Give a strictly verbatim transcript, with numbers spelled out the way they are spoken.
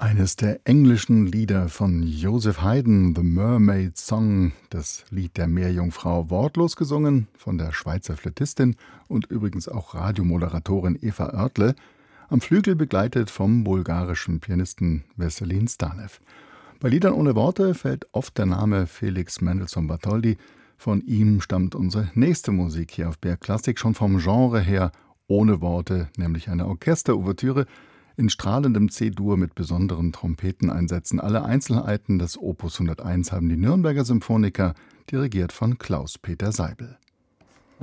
Eines der englischen Lieder von Joseph Haydn, The Mermaid Song, das Lied der Meerjungfrau, wortlos gesungen von der Schweizer Flötistin und übrigens auch Radiomoderatorin Eva Oertle, am Flügel begleitet vom bulgarischen Pianisten Wesselin Stanev. Bei Liedern ohne Worte fällt oft der Name Felix Mendelssohn Bartholdy. Von ihm stammt unsere nächste Musik hier auf B R Klassik, schon vom Genre her ohne Worte, nämlich eine Orchesterouvertüre in strahlendem C-Dur mit besonderen Trompeteneinsätzen. Alle Einzelheiten des Opus hunderteins haben die Nürnberger Symphoniker, dirigiert von Klaus-Peter Seibel.